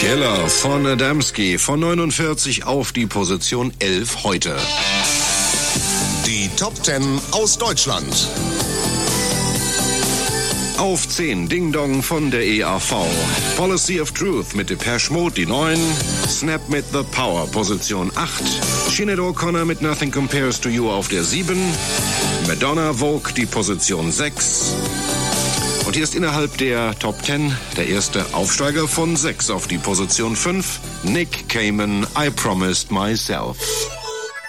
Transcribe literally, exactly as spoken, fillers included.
Killer von Adamski von neunundvierzig auf die Position elf heute. Die Top Ten aus Deutschland. Auf zehn Ding Dong von der E A V. Policy of Truth mit Depeche Mode die neun. Snap mit The Power Position acht. Sinead O'Connor mit Nothing Compares to You auf der sieben. Madonna Vogue die Position sechs. Und hier ist innerhalb der Top Ten der erste Aufsteiger von sechs auf die Position fünf. Nick Cayman, I Promised Myself.